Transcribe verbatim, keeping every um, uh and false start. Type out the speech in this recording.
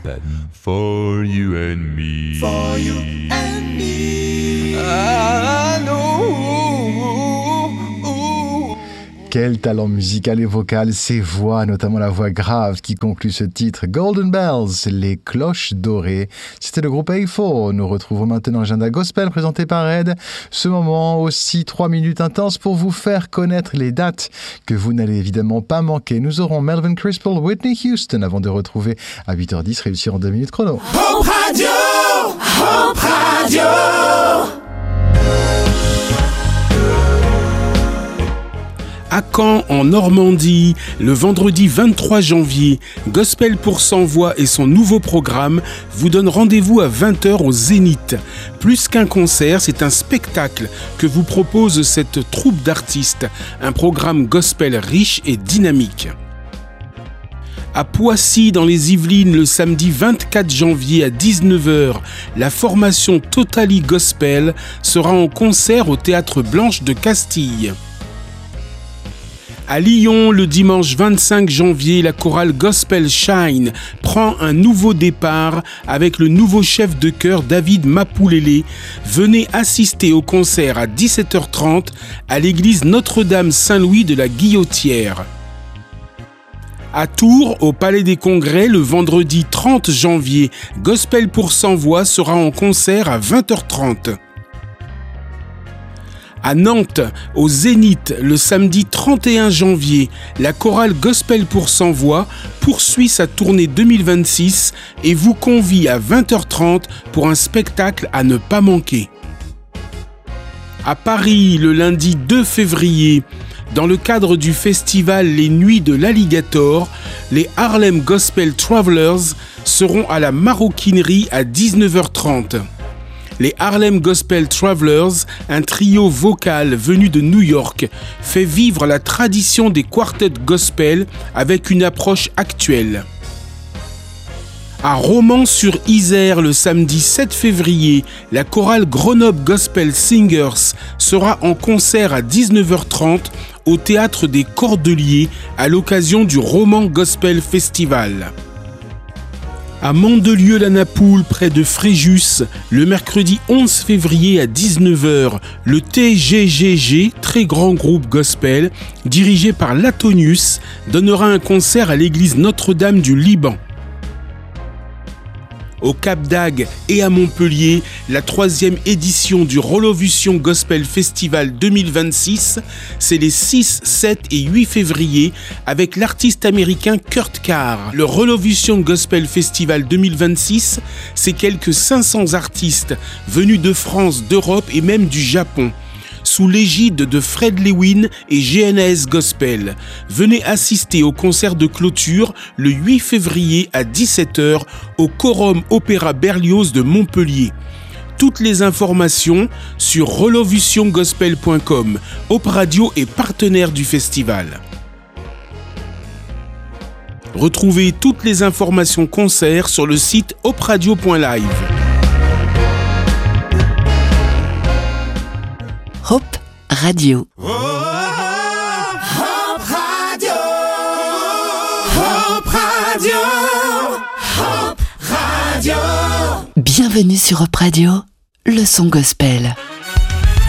For you and me. For you and me. I know. Quel talent musical et vocal, ces voix, notamment la voix grave qui conclut ce titre. Golden Bells, les cloches dorées. C'était le groupe A quatre. Nous retrouvons maintenant l'agenda gospel présenté par Ed. Ce moment aussi, trois minutes intenses pour vous faire connaître les dates que vous n'allez évidemment pas manquer. Nous aurons Melvin Crispell, Whitney Houston avant de retrouver à huit heures dix, réussir en deux minutes chrono. Hope Radio! Hope Radio! À Caen, en Normandie, le vendredi vingt-trois janvier, Gospel pour cent voix et son nouveau programme vous donnent rendez-vous à vingt heures au Zénith. Plus qu'un concert, c'est un spectacle que vous propose cette troupe d'artistes, un programme gospel riche et dynamique. À Poissy, dans les Yvelines, le samedi vingt-quatre janvier à dix-neuf heures, la formation Totally Gospel sera en concert au Théâtre Blanche de Castille. À Lyon, le dimanche vingt-cinq janvier, la chorale Gospel Shine prend un nouveau départ avec le nouveau chef de chœur David Mapoulélé. Venez assister au concert à dix-sept heures trente à l'église Notre-Dame Saint-Louis de la Guillotière. À Tours, au Palais des Congrès, le vendredi trente janvier, Gospel pour cent voix sera en concert à vingt heures trente. À Nantes, au Zénith, le samedi trente et un janvier, la chorale Gospel pour cent voix poursuit sa tournée deux mille vingt-six et vous convie à vingt heures trente pour un spectacle à ne pas manquer. À Paris, le lundi deux février, dans le cadre du festival Les Nuits de l'Alligator, les Harlem Gospel Travelers seront à la Maroquinerie à dix-neuf heures trente. Les Harlem Gospel Travelers, un trio vocal venu de New York, fait vivre la tradition des quartets gospel avec une approche actuelle. À Romans-sur-Isère, le samedi sept février, la chorale Grenoble Gospel Singers sera en concert à dix-neuf heures trente au Théâtre des Cordeliers à l'occasion du Roman Gospel Festival. À Mandelieu-la-Napoule, près de Fréjus, le mercredi onze février à dix-neuf heures, le T G G G, très grand groupe gospel, dirigé par Latonius, donnera un concert à l'église Notre-Dame du Liban. Au Cap d'Agde et à Montpellier, la troisième édition du Rolovution Gospel Festival deux mille vingt-six, c'est les six, sept et huit février avec l'artiste américain Kurt Carr. Le Rolovution Gospel Festival deux mille vingt-six, c'est quelques cinq cents artistes venus de France, d'Europe et même du Japon. Sous l'égide de Fred Lewin et G N A S Gospel. Venez assister au concert de clôture le huit février à dix-sept heures au Quorum Opéra Berlioz de Montpellier. Toutes les informations sur rolovution gospel point com. Hope Radio est partenaire du festival. Retrouvez toutes les informations concerts sur le site hope radio point live. Hope Radio. Oh, Hope Radio. Hope Radio. Hope Radio. Bienvenue sur Hope Radio, le son gospel.